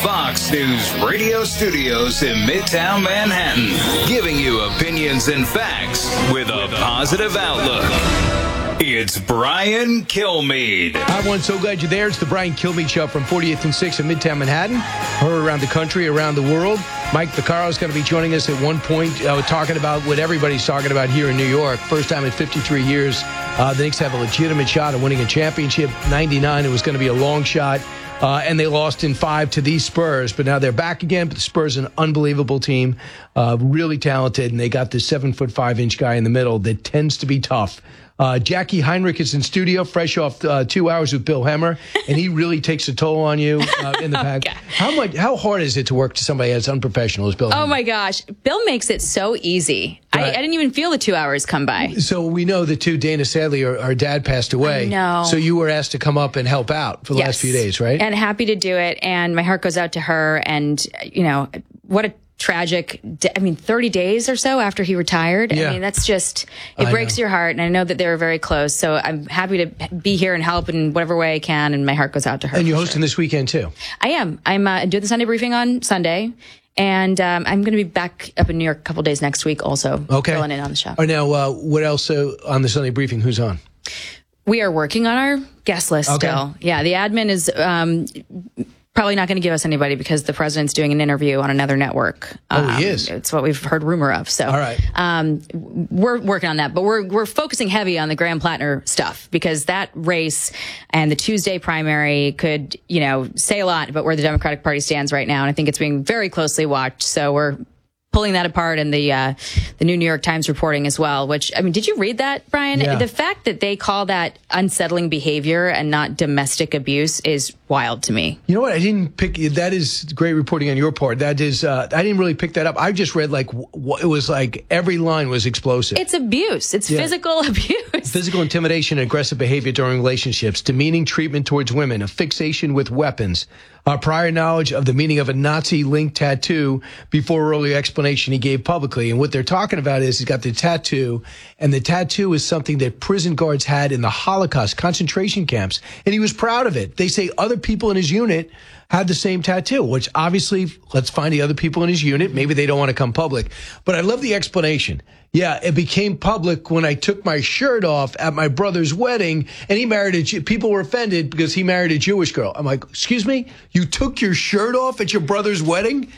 Fox News radio studios in Midtown Manhattan, giving you opinions and facts with a positive outlook. It's Brian Kilmeade. Hi, everyone. So glad you're there. It's the Brian Kilmeade Show from 40th and 6th in Midtown Manhattan. Heard around the country, around the world. Mike Vaccaro is going to be joining us at one point, talking about what everybody's talking about here in New York. First time in 53 years, the Knicks have a legitimate shot at winning a championship. 99, it was going to be a long shot. And they lost in 5 to these Spurs, but now they're back again. But the Spurs are an unbelievable team, really talented, and they got this 7'5" guy in the middle that tends to be tough. Jackie Heinrich is in studio, fresh off 2 hours with Bill Hemmer, and he really takes a toll on you in the pack. How hard is it to work to somebody as unprofessional as Bill Hemmer? Oh my gosh, Bill makes it so easy. Right. I didn't even feel the 2 hours come by. So we know that too, Dana, sadly, our dad passed away. No. So you were asked to come up and help out for the last few days, right? And happy to do it. And my heart goes out to her. And, you know, what a tragic, 30 days or so after he retired. Yeah. I mean, that's just, it breaks your heart. And I know that they were very close. So I'm happy to be here and help in whatever way I can. And my heart goes out to her. And you're hosting this weekend too. I am. I'm doing the Sunday briefing on Sunday. And I'm going to be back up in New York a couple days next week also. Filling in on the show. All right, now, what else on the Sunday briefing? Who's on? We are working on our guest list still. Yeah, the admin is probably not going to give us anybody because the president's doing an interview on another network. He is? It's what we've heard rumor of. So, all right. We're working on that, but we're focusing heavy on the Graham Plattner stuff because that race and the Tuesday primary could, say a lot about where the Democratic Party stands right now. And I think it's being very closely watched. So we're pulling that apart in the New York Times reporting as well, which, did you read that, Brian? Yeah. The fact that they call that unsettling behavior and not domestic abuse is wild to me. You know what? I didn't pick, that is great reporting on your part. That is, I didn't really pick that up. I just read it was like every line was explosive. It's abuse. It's physical abuse. Physical intimidation and aggressive behavior during relationships, demeaning treatment towards women, a fixation with weapons, prior knowledge of the meaning of a Nazi-linked tattoo before earlier explanation he gave publicly. And what they're talking about is he's got the tattoo, and the tattoo is something that prison guards had in the Holocaust concentration camps, and he was proud of it. They say other people in his unit had the same tattoo, which obviously, let's find the other people in his unit. Maybe they don't want to come public. But I love the explanation. Yeah, it became public when I took my shirt off at my brother's wedding, and he married people were offended because he married a Jewish girl. I'm like, excuse me? You took your shirt off at your brother's wedding?